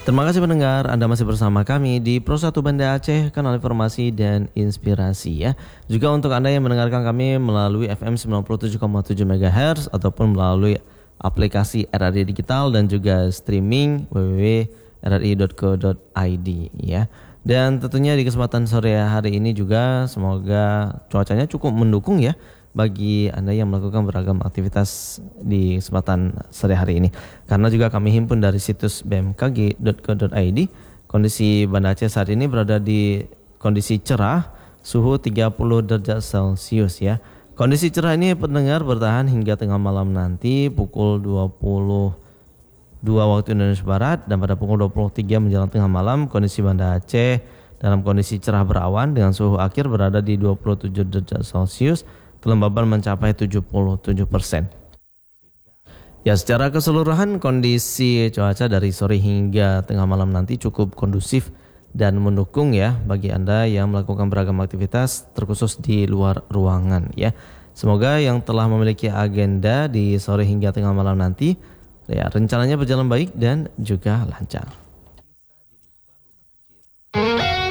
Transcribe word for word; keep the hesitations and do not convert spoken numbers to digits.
Terima kasih pendengar, Anda masih bersama kami di Pro satu Banda Aceh, kanal informasi dan inspirasi ya. Juga untuk Anda yang mendengarkan kami melalui F M sembilan puluh tujuh koma tujuh MHz ataupun melalui aplikasi R R I Digital dan juga streaming w w w titik r r i titik co titik i d ya. Dan tentunya di kesempatan sore hari ini juga semoga cuacanya cukup mendukung ya bagi Anda yang melakukan beragam aktivitas di kesempatan sore hari ini. Karena juga kami himpun dari situs b m k g titik co titik i d, kondisi Banda Aceh saat ini berada di kondisi cerah, suhu tiga puluh derajat Celcius ya. Kondisi cerah ini pendengar bertahan hingga tengah malam nanti pukul dua puluh dua waktu Indonesia Barat, dan pada pukul dua puluh tiga menjelang tengah malam kondisi Banda Aceh dalam kondisi cerah berawan dengan suhu akhir berada di dua puluh tujuh derajat Celcius. Kelembaban mencapai tujuh puluh tujuh persen. Ya, secara keseluruhan kondisi cuaca dari sore hingga tengah malam nanti cukup kondusif dan mendukung ya bagi Anda yang melakukan beragam aktivitas terkhusus di luar ruangan ya. Semoga yang telah memiliki agenda di sore hingga tengah malam nanti ya rencananya berjalan baik dan juga lancar.